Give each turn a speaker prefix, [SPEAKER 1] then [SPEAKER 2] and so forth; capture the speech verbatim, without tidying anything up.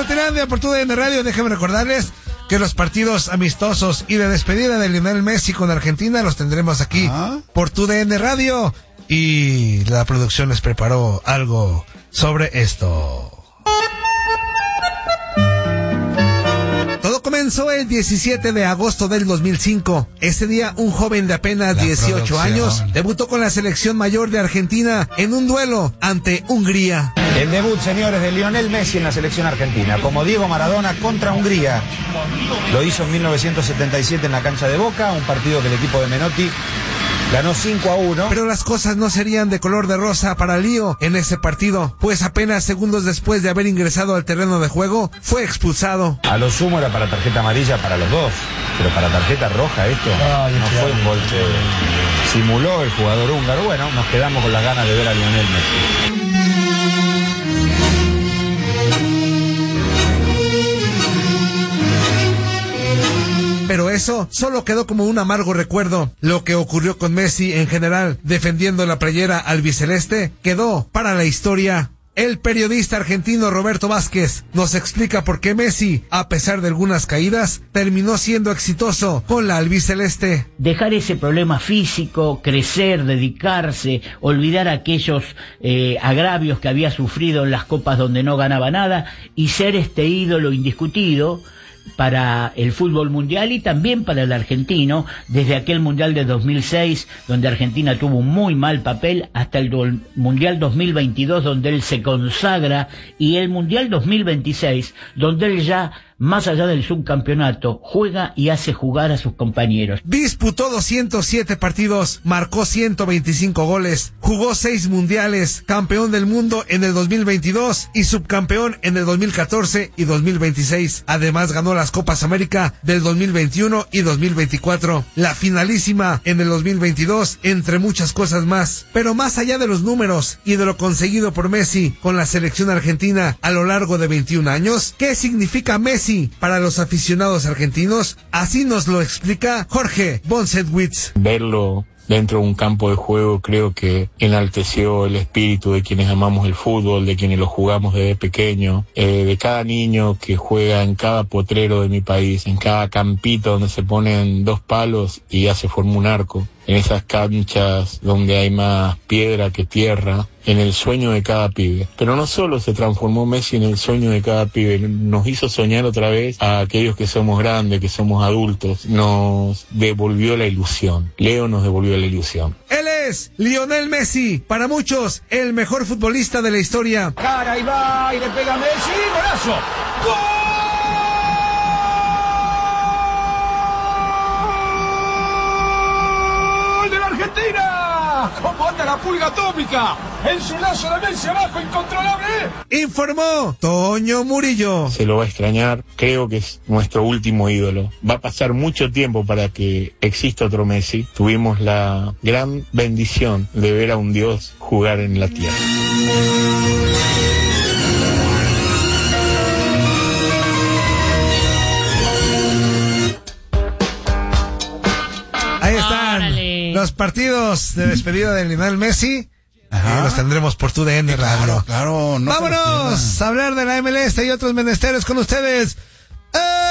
[SPEAKER 1] Deportilandia por tu D N Radio. Déjenme recordarles que los partidos amistosos y de despedida de Lionel Messi con Argentina los tendremos aquí ¿Ah? por tu D N Radio. Y la producción les preparó algo sobre esto. Todo comenzó el diecisiete de agosto del dos mil cinco. Ese día, un joven de apenas la dieciocho años debutó con la selección mayor de Argentina en un duelo ante Hungría.
[SPEAKER 2] El debut, señores, de Lionel Messi en la selección argentina, como Diego Maradona contra Hungría. Lo hizo en mil novecientos setenta y siete en la cancha de Boca, un partido que el equipo de Menotti ganó cinco a uno.
[SPEAKER 1] Pero las cosas no serían de color de rosa para Lío en ese partido, pues apenas segundos después de haber ingresado al terreno de juego, fue expulsado.
[SPEAKER 2] A lo sumo era para tarjeta amarilla para los dos, pero para tarjeta roja esto Ay, no fue un gol que simuló el jugador húngaro. Bueno, nos quedamos con las ganas de ver a Lionel Messi.
[SPEAKER 1] Pero eso solo quedó como un amargo recuerdo. Lo que ocurrió con Messi en general, defendiendo la playera albiceleste, quedó para la historia. El periodista argentino Roberto Vázquez nos explica por qué Messi, a pesar de algunas caídas, terminó siendo exitoso con la albiceleste.
[SPEAKER 3] Dejar ese problema físico, crecer, dedicarse, olvidar aquellos eh, agravios que había sufrido en las copas donde no ganaba nada y ser este ídolo indiscutido para el fútbol mundial y también para el argentino, desde aquel mundial de dos mil seis, donde Argentina tuvo un muy mal papel, hasta el do- mundial dos mil veintidós, donde él se consagra, y el mundial dos mil veintiséis, donde él ya, más allá del subcampeonato, juega y hace jugar a sus compañeros.
[SPEAKER 1] Disputó doscientos siete partidos, marcó ciento veinticinco goles, jugó seis mundiales, campeón del mundo en el dos mil veintidós y subcampeón en el dos mil catorce y dos mil veintiséis. Además ganó las Copas América del dos mil veintiuno y dos mil veinticuatro, la finalísima en el dos mil veintidós, entre muchas cosas más. Pero más allá de los números y de lo conseguido por Messi con la selección argentina a lo largo de veintiún años, ¿qué significa Messi para los aficionados argentinos? Así nos lo explica Jorge Bonsetwitz.
[SPEAKER 4] Verlo dentro de un campo de juego creo que enalteció el espíritu de quienes amamos el fútbol, de quienes lo jugamos desde pequeño, eh, de cada niño que juega en cada potrero de mi país, en cada campito donde se ponen dos palos y ya se forma un arco, en esas canchas donde hay más piedra que tierra, en el sueño de cada pibe. Pero no solo se transformó Messi en el sueño de cada pibe, nos hizo soñar otra vez a aquellos que somos grandes, que somos adultos, nos devolvió la ilusión. Leo nos devolvió la ilusión.
[SPEAKER 1] Él es Lionel Messi, para muchos el mejor futbolista de la historia.
[SPEAKER 2] Cara y va y le pega a Messi, golazo. ¡Gol! ¡Argentina! ¿Cómo anda la pulga atómica? En su lazo de Messi abajo, incontrolable.
[SPEAKER 1] Informó Toño Murillo.
[SPEAKER 4] Se lo va a extrañar, creo que es nuestro último ídolo. Va a pasar mucho tiempo para que exista otro Messi. Tuvimos la gran bendición de ver a un dios jugar en la tierra.
[SPEAKER 1] Ahí están. Órale. Los partidos de despedida de Lionel Messi. Ajá. Los tendremos por tu D N Radio.
[SPEAKER 5] Claro, claro. No
[SPEAKER 1] vámonos a hablar de la M L S y otros menesteres con ustedes.